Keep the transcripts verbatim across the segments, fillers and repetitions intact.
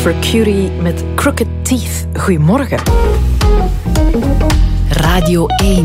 Mercury met Crooked Teeth. Goedemorgen. Radio één.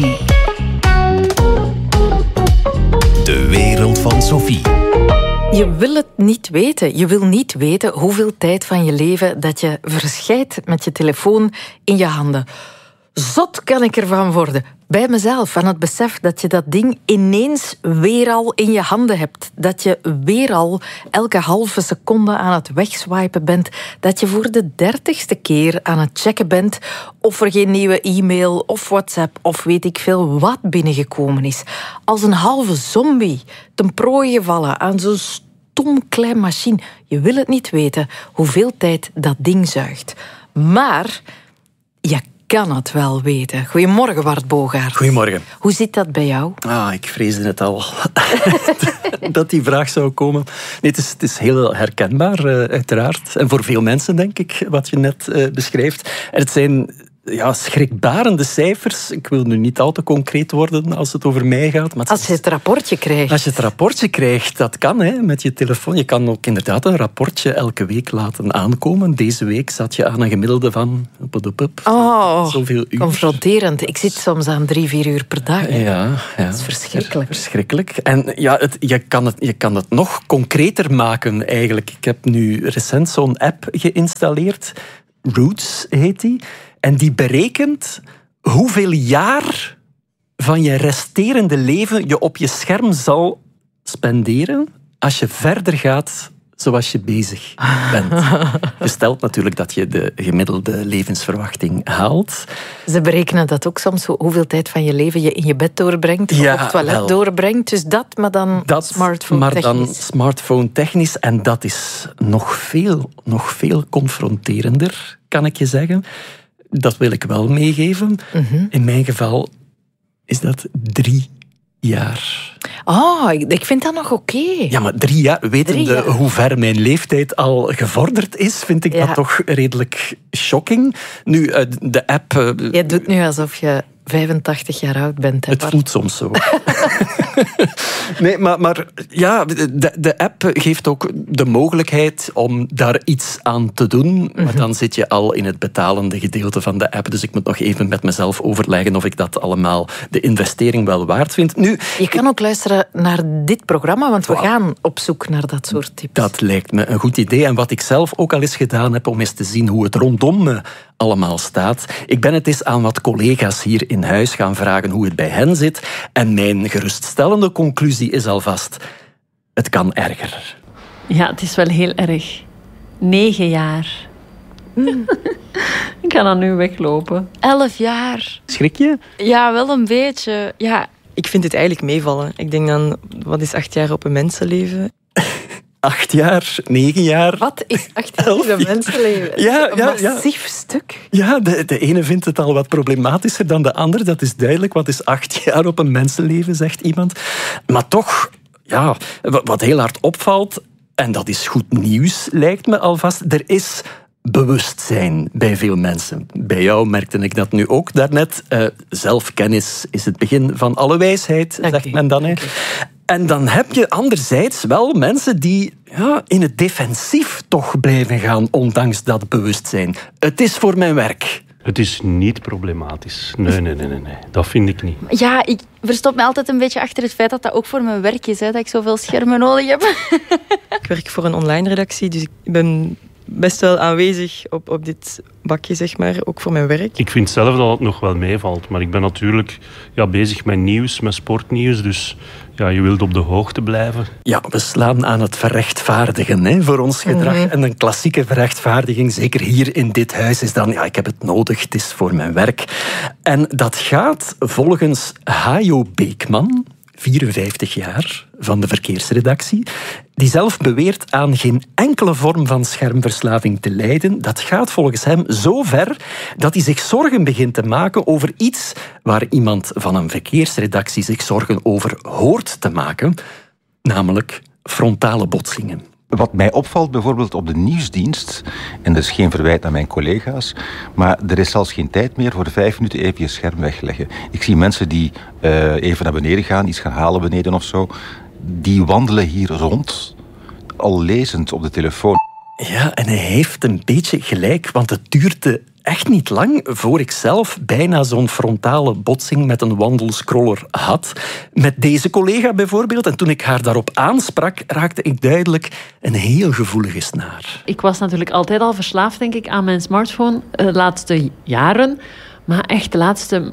De wereld van Sophie. Je wil het niet weten. Je wil niet weten hoeveel tijd van je leven dat je verschijt met je telefoon in je handen. Zot kan ik ervan worden. Bij mezelf, van het besef dat je dat ding ineens weer al in je handen hebt. Dat je weer al elke halve seconde aan het wegswipen bent. Dat je voor de dertigste keer aan het checken bent of er geen nieuwe e-mail of WhatsApp of weet ik veel wat binnengekomen is. Als een halve zombie ten prooi gevallen aan zo'n stom klein machine. Je wil het niet weten hoeveel tijd dat ding zuigt. Maar je kan het wel weten. Goedemorgen, Bart Bogaert. Goedemorgen. Hoe zit dat bij jou? Ah, ik vreesde het al dat die vraag zou komen. Nee, het is, het is heel herkenbaar, uh, uiteraard. En voor veel mensen, denk ik, wat je net uh, beschrijft. En het zijn ja, schrikbarende cijfers. Ik wil nu niet al te concreet worden als het over mij gaat. Maar het als je het rapportje krijgt. Als je het rapportje krijgt, dat kan hè, met je telefoon. Je kan ook inderdaad een rapportje elke week laten aankomen. Deze week zat je aan een gemiddelde van oh, zoveel uur. Confronterend. Ik zit soms aan drie, vier uur per dag. Hè. Ja, ja. Dat is verschrikkelijk. Verschrikkelijk. En ja, het, je, kan het, je kan het nog concreter maken eigenlijk. Ik heb nu recent zo'n app geïnstalleerd. Roots heet die. En die berekent hoeveel jaar van je resterende leven je op je scherm zal spenderen als je verder gaat zoals je bezig bent. Gesteld natuurlijk dat je de gemiddelde levensverwachting haalt. Ze berekenen dat ook soms, hoeveel tijd van je leven je in je bed doorbrengt of ja, op het toilet wel. doorbrengt. Dus dat, maar dan dat, smartphone maar technisch. dan smartphone technisch. En dat is nog veel, nog veel confronterender, kan ik je zeggen. Dat wil ik wel meegeven. Mm-hmm. In mijn geval is dat drie jaar. Oh, ik vind dat nog oké. Okay. Ja, maar drie jaar, wetende drie jaar. hoe ver mijn leeftijd al gevorderd is, vind ik ja. dat toch redelijk shocking. Nu, de app... Jij doet nu alsof je vijfentachtig jaar oud bent. Hè, het Bart? voelt soms zo. Nee, maar, maar ja, de, de app geeft ook de mogelijkheid om daar iets aan te doen. Mm-hmm. Maar dan zit je al in het betalende gedeelte van de app. Dus ik moet nog even met mezelf overleggen of ik dat allemaal de investering wel waard vind. Nu, je kan ook luisteren naar dit programma, want we wow. gaan op zoek naar dat soort tips. Dat lijkt me een goed idee. En wat ik zelf ook al eens gedaan heb om eens te zien hoe het rondom me allemaal staat. Ik ben het eens aan wat collega's hier in huis gaan vragen hoe het bij hen zit. En mijn geruststellende conclusie is alvast: het kan erger. Ja, het is wel heel erg. Negen jaar. Mm. Ik kan dan nu weglopen. Elf jaar. Schrik je? Ja, wel een beetje. Ja. Ik vind het eigenlijk meevallen. Ik denk dan, wat is acht jaar op een mensenleven? Acht jaar, negen jaar. Wat is acht jaar op een mensenleven? Ja, een ja, massief ja. stuk. Ja, de, de ene vindt het al wat problematischer dan de ander. Dat is duidelijk. Wat is acht jaar op een mensenleven, zegt iemand. Maar toch, ja, wat heel hard opvalt, en dat is goed nieuws, lijkt me alvast, er is bewustzijn bij veel mensen. Bij jou merkte ik dat nu ook daarnet. Uh, zelfkennis is het begin van alle wijsheid, okay, zegt men dan. Hè. Okay. En dan heb je anderzijds wel mensen die ja, in het defensief toch blijven gaan, ondanks dat bewustzijn. Het is voor mijn werk. Het is niet problematisch. Nee, nee, nee, nee, nee. Dat vind ik niet. Ja, ik verstop me altijd een beetje achter het feit dat dat ook voor mijn werk is. Hè, dat ik zoveel schermen nodig heb. Ik werk voor een online redactie, dus ik ben best wel aanwezig op, op dit bakje, zeg maar, ook voor mijn werk. Ik vind zelf dat het nog wel meevalt, maar ik ben natuurlijk ja, bezig met nieuws, met sportnieuws, dus ja, je wilt op de hoogte blijven. Ja, we slaan aan het verrechtvaardigen hè, voor ons gedrag. Mm-hmm. En een klassieke verrechtvaardiging, zeker hier in dit huis, is dan, ja, ik heb het nodig, het is voor mijn werk. En dat gaat volgens Hajo Beekman, vierenvijftig jaar, van de verkeersredactie, die zelf beweert aan geen enkele vorm van schermverslaving te lijden. Dat gaat volgens hem zo ver dat hij zich zorgen begint te maken over iets waar iemand van een verkeersredactie zich zorgen over hoort te maken, namelijk frontale botsingen. Wat mij opvalt bijvoorbeeld op de nieuwsdienst, en dat is geen verwijt aan mijn collega's, maar er is zelfs geen tijd meer voor vijf minuten even je scherm wegleggen. Ik zie mensen die uh, even naar beneden gaan, iets gaan halen beneden of zo, die wandelen hier rond, al lezend op de telefoon. Ja, en hij heeft een beetje gelijk, want het duurde echt niet lang voor ik zelf bijna zo'n frontale botsing met een wandelscroller had. Met deze collega bijvoorbeeld. En toen ik haar daarop aansprak, raakte ik duidelijk een heel gevoelige snaar. Ik was natuurlijk altijd al verslaafd, denk ik, aan mijn smartphone de laatste jaren. Maar echt de laatste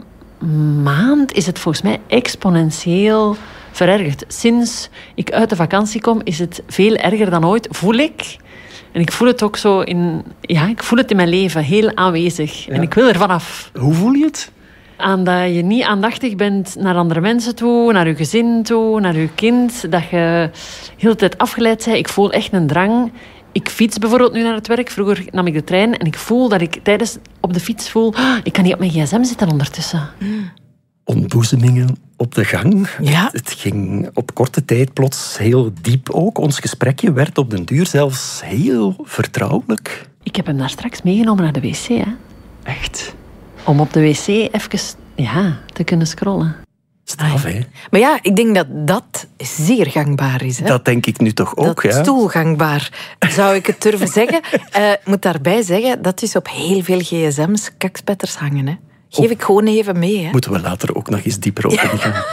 maand is het volgens mij exponentieel verergerd. Sinds ik uit de vakantie kom, is het veel erger dan ooit, voel ik. En ik voel het ook zo in, ja, ik voel het in mijn leven, heel aanwezig. Ja. En ik wil er vanaf. Hoe voel je het? Aan dat je niet aandachtig bent naar andere mensen toe, naar je gezin toe, naar je kind. Dat je de hele tijd afgeleid bent. Ik voel echt een drang. Ik fiets bijvoorbeeld nu naar het werk. Vroeger nam ik de trein en ik voel dat ik tijdens op de fiets voel... Oh, ik kan niet op mijn gsm zitten ondertussen. Mm. Ontboezemingen op de gang. Ja. Het, het ging op korte tijd plots heel diep ook. Ons gesprekje werd op den duur zelfs heel vertrouwelijk. Ik heb hem daar straks meegenomen naar de wc. Hè. Echt? Om op de wc even ja, te kunnen scrollen. Straf, hè? Maar ja, ik denk dat dat zeer gangbaar is. Hè? Dat denk ik nu toch ook, dat ja. stoelgangbaar, zou ik het durven zeggen. Uh, ik moet daarbij zeggen, dat is op heel veel gsm's kakspetters hangen, hè. Geef ik gewoon even mee. Hè. Moeten we later ook nog eens dieper op ingaan.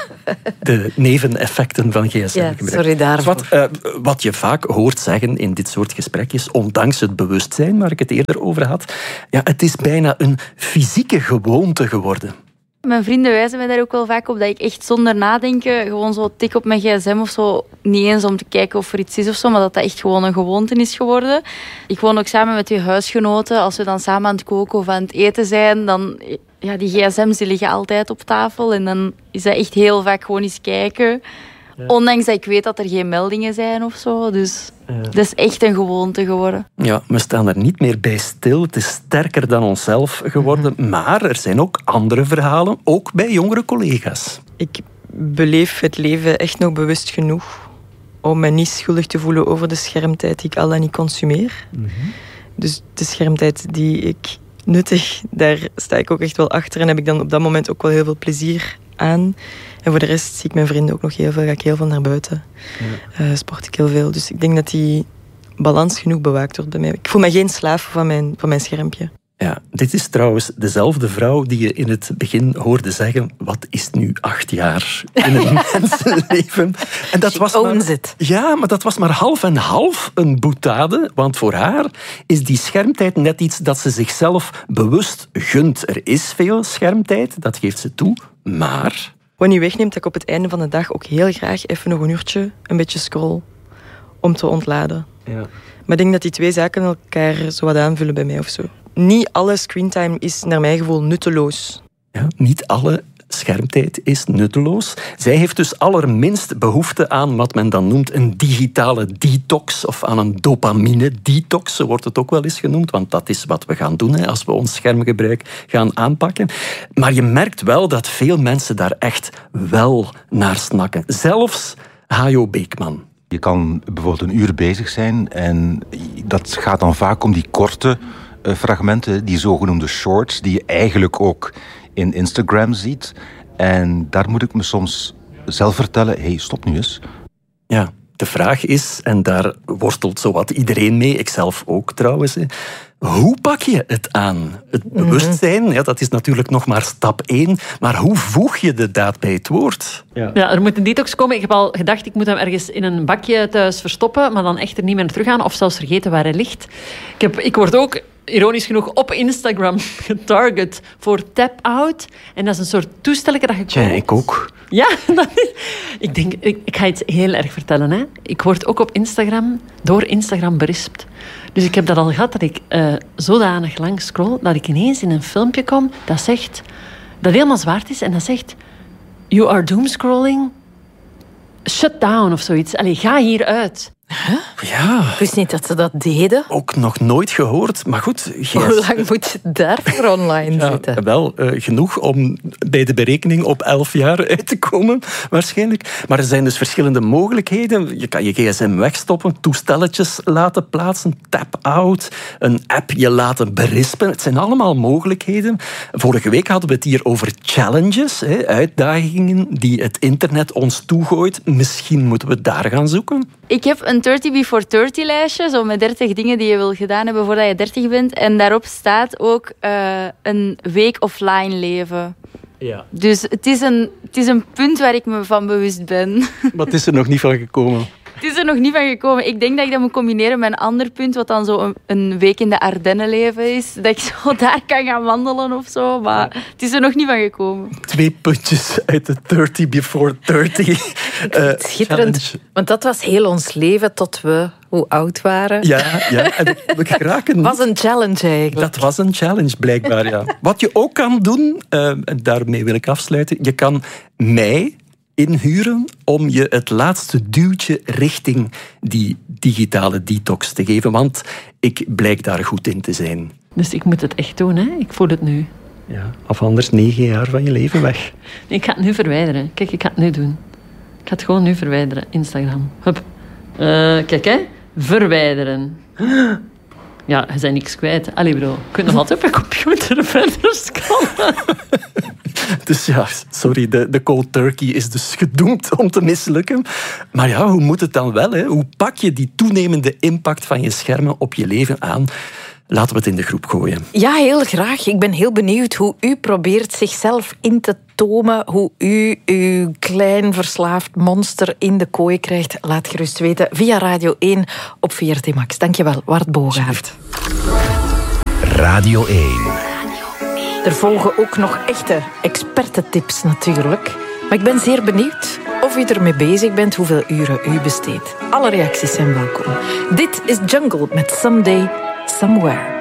De neveneffecten van gsm-gebruik. Ja, sorry daarvoor. Wat, uh, wat je vaak hoort zeggen in dit soort gesprekjes, ondanks het bewustzijn waar ik het eerder over had, ja, het is bijna een fysieke gewoonte geworden. Mijn vrienden wijzen mij daar ook wel vaak op dat ik echt zonder nadenken gewoon zo tik op mijn gsm of zo. Niet eens om te kijken of er iets is of zo, maar dat dat echt gewoon een gewoonte is geworden. Ik woon ook samen met twee huisgenoten. Als we dan samen aan het koken of aan het eten zijn, dan... Ja, die gsm's die liggen altijd op tafel en dan is dat echt heel vaak gewoon eens kijken. Ja. Ondanks dat ik weet dat er geen meldingen zijn of zo. Dus ja. Dat is echt een gewoonte geworden. Ja, we staan er niet meer bij stil. Het is sterker dan onszelf geworden. Mm-hmm. Maar er zijn ook andere verhalen, ook bij jongere collega's. Ik beleef het leven echt nog bewust genoeg om me niet schuldig te voelen over de schermtijd die ik al dan niet consumeer. Mm-hmm. Dus de schermtijd die ik nuttig, daar sta ik ook echt wel achter en heb ik dan op dat moment ook wel heel veel plezier aan. En voor de rest zie ik mijn vrienden ook nog heel veel, ga ik heel veel naar buiten. Ja. Uh, sport ik heel veel. Dus ik denk dat die balans genoeg bewaakt wordt bij mij. Ik voel me geen slaaf van mijn, van mijn schermpje. Ja, dit is trouwens dezelfde vrouw die je in het begin hoorde zeggen, wat is nu acht jaar in een mensenleven? En dat was maar, ja, maar dat was maar half en half een boetade, want voor haar is die schermtijd net iets dat ze zichzelf bewust gunt. Er is veel schermtijd, dat geeft ze toe, maar... Wat niet wegneemt dat ik op het einde van de dag ook heel graag even nog een uurtje een beetje scroll om te ontladen. Ja. Maar ik denk dat die twee zaken elkaar zo wat aanvullen bij mij of zo. Niet alle screentime is naar mijn gevoel nutteloos. Ja, niet alle schermtijd is nutteloos. Zij heeft dus allerminst behoefte aan wat men dan noemt een digitale detox of aan een dopamine-detox, zo wordt het ook wel eens genoemd, want dat is wat we gaan doen hè, als we ons schermgebruik gaan aanpakken. Maar je merkt wel dat veel mensen daar echt wel naar snakken. Zelfs Hajo Beekman. Je kan bijvoorbeeld een uur bezig zijn en dat gaat dan vaak om die korte uh, fragmenten, die zogenoemde shorts, die je eigenlijk ook in Instagram ziet. En daar moet ik me soms zelf vertellen, hé, hey, stop nu eens. Ja, de vraag is, en daar worstelt zowat iedereen mee, ikzelf ook trouwens, hoe pak je het aan? Het bewustzijn, ja, dat is natuurlijk nog maar stap één, maar hoe voeg je de daad bij het woord? Ja. ja, er moet een detox komen. Ik heb al gedacht, ik moet hem ergens in een bakje thuis verstoppen, maar dan echt er niet meer terug gaan, of zelfs vergeten waar hij ligt. Ik, heb, ik word ook, ironisch genoeg, op Instagram getarget voor tap-out. En dat is een soort toestelletje dat je koopt. Ja, ik ook. Ja, dat is... Ik denk, ik, ik ga iets heel erg vertellen. Hè. Ik word ook op Instagram, door Instagram berispt. Dus ik heb dat al gehad, dat ik uh, zodanig lang scroll, dat ik ineens in een filmpje kom dat zegt, dat helemaal zwart is, en dat zegt, you are doomscrolling, shut down of zoiets. Allee, ga hieruit. Huh? Ja. Ik wist niet dat ze dat deden. Ook nog nooit gehoord, maar goed. G S... Hoe lang moet je daarvoor online ja, zitten? Wel, uh, genoeg om bij de berekening op elf jaar uit te komen, waarschijnlijk. Maar er zijn dus verschillende mogelijkheden. Je kan je gsm wegstoppen, toestelletjes laten plaatsen, tap-out, een app je laten berispen. Het zijn allemaal mogelijkheden. Vorige week hadden we het hier over challenges, hè, uitdagingen die het internet ons toegooit. Misschien moeten we daar gaan zoeken. Ik heb een een dertig before dertig lijstje, zo met dertig dingen die je wil gedaan hebben voordat je dertig bent. En daarop staat ook uh, een week offline leven. Ja. Dus het is, een, het is een punt waar ik me van bewust ben. Maar het is er nog niet van gekomen. Het is er nog niet van gekomen. Ik denk dat ik dat moet combineren met een ander punt, wat dan zo een, een week in de Ardennen leven is. Dat ik zo daar kan gaan wandelen of zo. Maar ja. Het is er nog niet van gekomen. Twee puntjes uit de dertig before dertig. Uh, schitterend. Challenge. Want dat was heel ons leven tot we hoe oud waren. Ja, ja. En we geraken niet. was een challenge eigenlijk. Dat was een challenge, blijkbaar, ja. Wat je ook kan doen, uh, en daarmee wil ik afsluiten, je kan mij inhuren om je het laatste duwtje richting die digitale detox te geven, want ik blijk daar goed in te zijn. Dus ik moet het echt doen, hè? Ik voel het nu. Ja, of anders negen jaar van je leven weg. Nee, ik ga het nu verwijderen. Kijk, ik ga het nu doen. Ik ga het gewoon nu verwijderen. Instagram. Hup. Uh, kijk, hè. Verwijderen. Ja, je bent niks kwijt. Allee, bro. Je kunt nog altijd op je computer verder scrollen. Dus ja, sorry, de, de cold turkey is dus gedoemd om te mislukken. Maar ja, hoe moet het dan wel? Hè? Hoe pak je die toenemende impact van je schermen op je leven aan? Laten we het in de groep gooien. Ja, heel graag. Ik ben heel benieuwd hoe u probeert zichzelf in te tomen. Hoe u uw klein verslaafd monster in de kooi krijgt. Laat gerust weten via Radio één op V R T Max. Dankjewel, Wart Bogaert. Radio één. Er volgen ook nog echte expertentips natuurlijk. Maar ik ben zeer benieuwd of u ermee bezig bent, hoeveel uren u besteedt. Alle reacties zijn welkom. Dit is Jungle met Someday, Somewhere.